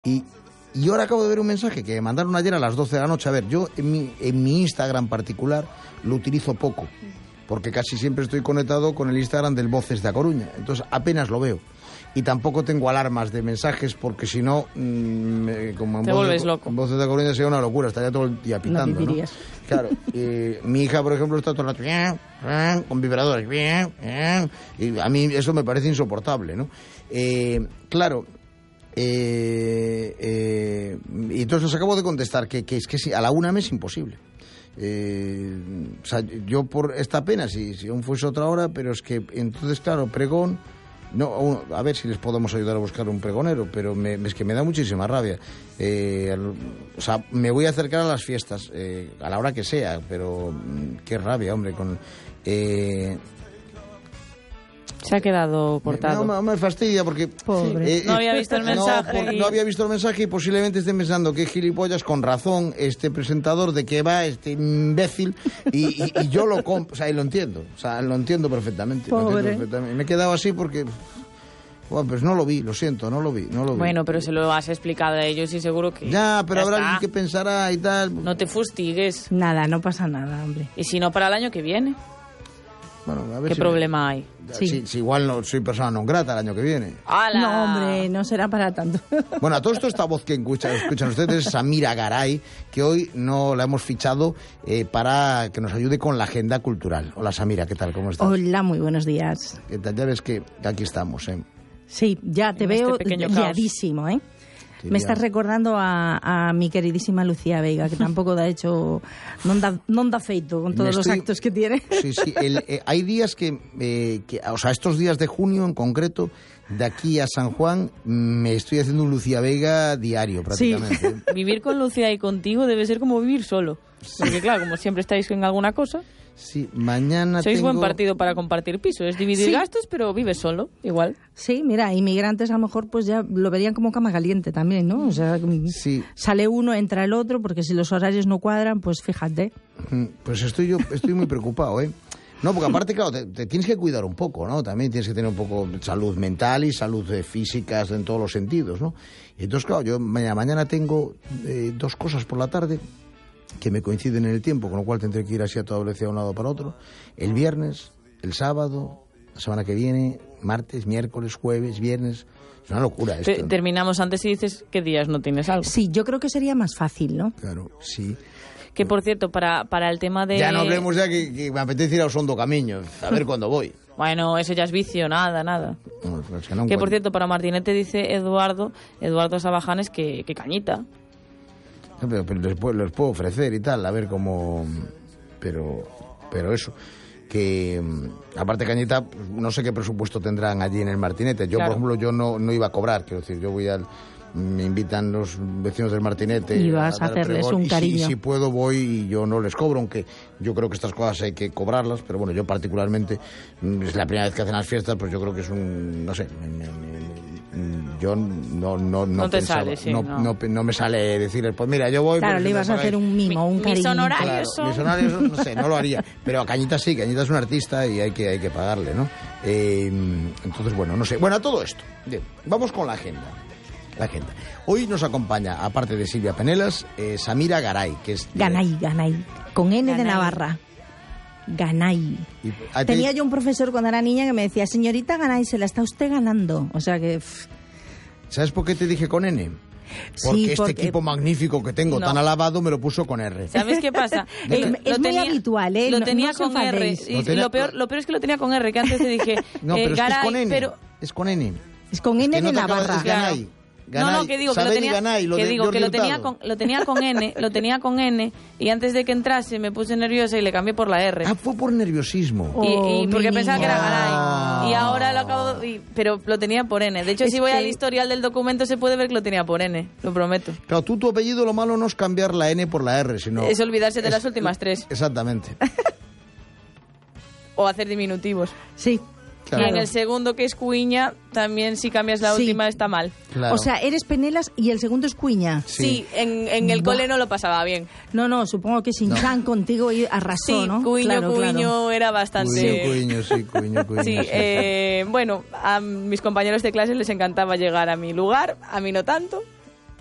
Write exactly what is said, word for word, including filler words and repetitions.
Y, y ahora acabo de ver un mensaje que me mandaron ayer a las doce de la noche. A ver, yo en mi, en mi Instagram particular lo utilizo poco, porque casi siempre estoy conectado con el Instagram del Voces de A Coruña, entonces apenas lo veo. Y tampoco tengo alarmas de mensajes, porque si no, mmm, como en te Voces, vuelves loco. En Voces de A Coruña sería una locura, estaría todo el día pitando, ¿no? ¿no? Claro, eh, mi hija, por ejemplo, está todo el rato con vibradores, y a mí eso me parece insoportable, ¿no? Eh, claro... Eh, eh, y entonces os acabo de contestar que, que es que si, a la una me es imposible. Eh, o sea, yo por esta pena, si, si aún fuese otra hora, pero es que entonces, claro, pregón, no, a ver si les podemos ayudar a buscar un pregonero, pero me, es que me da muchísima rabia. Eh, o sea, me voy a acercar a las fiestas, eh, a la hora que sea, pero qué rabia, hombre, con... Eh, Se ha quedado cortado. No, me fastidia porque... Pobre. Eh, no había visto el mensaje. No, por, y... no había visto el mensaje y posiblemente esté pensando que gilipollas, con razón, este presentador, de qué va, este imbécil, y, y, y yo lo compro, o sea, y lo entiendo, o sea, lo entiendo perfectamente. Lo entiendo perfectamente. Me he quedado así porque... Bueno, pues no lo vi, lo siento, no lo vi, no lo vi. Bueno, pero se lo has explicado a ellos y seguro que... Ya, pero ya habrá está. alguien que pensará y tal. No te fustigues. Nada, no pasa nada, hombre. Y si no, para el año que viene. Bueno, a ver ¿Qué si problema hay? Si, Sí. si igual no soy persona non grata el año que viene. ¡Hala! No, hombre, no será para tanto. Bueno, a todo esto, esta voz que escuchan, escuchan ustedes es Samira Garay, que hoy no la hemos fichado eh, para que nos ayude con la agenda cultural. Hola, Samira, ¿qué tal? ¿Cómo estás? Hola, muy buenos días. ¿Qué tal? Ya ves que aquí estamos, ¿eh? Sí, ya te En veo este pequeño liadísimo, ¿eh? Sí, Me ya. estás recordando a, a mi queridísima Lucía Veiga, que tampoco da hecho, non da, non da feito con todos Me los estoy- actos que tiene. Sí, sí. El, eh, hay días que, eh, que, o sea, estos días de junio en concreto, de aquí a San Juan, me estoy haciendo un Lucía Veiga diario prácticamente. ¿eh? Vivir con Lucía y contigo debe ser como vivir solo. Porque claro, como siempre estáis en alguna cosa, Sí, mañana sois tengo... buen partido para compartir piso. Es dividir Sí. gastos, pero vives solo, igual. Sí, mira, inmigrantes a lo mejor pues ya lo verían como cama caliente también, ¿no? O sea, Sí. sale uno, entra el otro, porque si los horarios no cuadran, pues fíjate. Mm, Pues estoy yo estoy muy preocupado, ¿eh? No, porque aparte, claro, te, te tienes que cuidar un poco, ¿no? También tienes que tener un poco de salud mental y salud eh, física en todos los sentidos, ¿no? Y entonces, claro, yo mañana, mañana tengo eh, dos cosas por la tarde que me coinciden en el tiempo, con lo cual tendré que ir así a toda velocidad de un lado para otro. El viernes, el sábado, la semana que viene, martes, miércoles, jueves, viernes. Es una locura esto. Te- terminamos antes y dices qué días no tienes algo. Sí, yo creo que sería más fácil, ¿no? Claro, sí. Que por cierto, para, para el tema de... Ya no hablemos ya que, que me apetece ir a Osondo Camiño, a ver cuándo voy. Bueno, eso ya es vicio, nada, nada. No, pues que no Que por encuentro. cierto, para Martinete dice Eduardo, Eduardo Sabajanes, que, que cañita. No, pero, pero les, puedo, les puedo ofrecer y tal, a ver cómo... Pero, pero eso, que mm, aparte Cañita, pues, no sé qué presupuesto tendrán allí en el Martinete. Yo, Claro. por ejemplo, yo no, no iba a cobrar, quiero decir, yo voy al... Me invitan los vecinos del Martinete. Y vas a dar hacerles pregón, un y si- cariño. Y si, puedo voy y yo no les cobro, aunque yo creo que estas cosas hay que cobrarlas, pero bueno, yo particularmente, mm, es la primera vez que hacen las fiestas, pues yo creo que es un... no sé, me- me- me- yo no... No, no, No te pensaba- sale, sí, no, no. no, no me sale decirles, pues mira, yo voy... Claro, porque le si me ibas a hacer pagáis- un mimo, un Mi- cariño. mis honorarios Claro, son- mis horarios, no sé, no lo haría. Pero a Cañita sí, Cañita es un artista y hay que, hay que pagarle, ¿no? Eh, entonces, bueno, no sé. Bueno, a todo esto, bien, vamos con la agenda. La agenda. Hoy nos acompaña, aparte de Silvia Penelas, eh, Samira Garay, que es... Ganay, Ganay. Con N de Ganay. Navarra. Ganay. y- a ti- Tenía yo un profesor cuando era niña que me decía, señorita Ganay, se la está usted ganando. O sea que... pff, ¿Sabes por qué te dije con N? Porque Sí, este porque- equipo magnífico que tengo, No. tan alabado, me lo puso con R. ¿Sabes qué pasa? Es- Lo- es lo muy habitual, ¿eh? Lo No- tenía no se con R. enfadéis. Y, Lo y tenía- lo, peor, lo peor es que lo tenía con R, que antes te dije... No, eh, pero es que es Garay, con N. pero- Es con N. es con N Que no de te acabas- Navarra. es Ganay. No, no, que digo que lo Saber y tenía, Ganay, lo que, de digo, Jordi que lo tenía Hurtado. con lo tenía con N, lo tenía con N y antes de que entrase me puse nerviosa y le cambié por la R. Ah, fue por nerviosismo. Oh, Y, y porque mi pensaba que era niña. Garay. Y ahora lo acabo... y- pero lo tenía por N. De hecho, Es si voy que- al historial del documento se puede ver que lo tenía por N. Lo prometo. Claro, tú tu apellido lo malo no es cambiar la N por la R, sino... Es olvidarse de es- las últimas tres. Exactamente. O hacer diminutivos. Sí. Claro. Y en el segundo, que es Cuiña, también si cambias la Sí. última está mal. Claro. O sea, eres Penelas y el segundo es Cuña. Sí. Sí, en, en el Buah. cole no lo pasaba bien. No, no, supongo que Sinchan contigo y arrasó, Sí, ¿no? Cuiño, Claro, Cuiño claro. era bastante... Cuiño, cuiño, sí, cuiño, cuiño. Sí, sí. eh, bueno, a mis compañeros de clase les encantaba llegar a mi lugar, a mí no tanto.